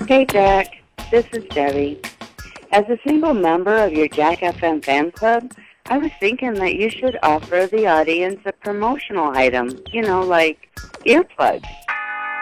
Hey, Jack. This is Debbie. As a single member of your Jack FM fan club, I was thinking that you should offer the audience a promotional item, like earplugs.